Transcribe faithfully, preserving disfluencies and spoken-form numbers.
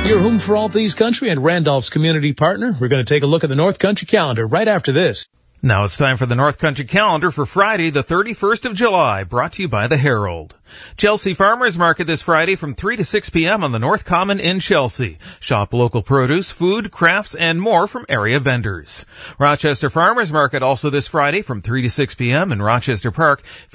Your home for all things country and Randolph's community partner. We're going to take a look at the North Country calendar right after this. Now it's time for the North Country calendar for Friday, the thirty-first of July, brought to you by the Herald. Chelsea Farmers Market this Friday from three to six p.m. on the North Common in Chelsea. Shop local produce, food, crafts, and more from area vendors. Rochester Farmers Market also this Friday from three to six p.m. in Rochester Park.